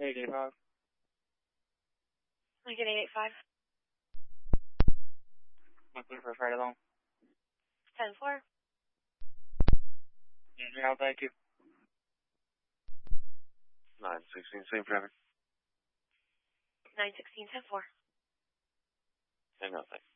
885. Lincoln 885. Looking for Friday long. 10-4. Yeah, thank you. 916, same traffic. 916, 10-4. Hang on, thanks.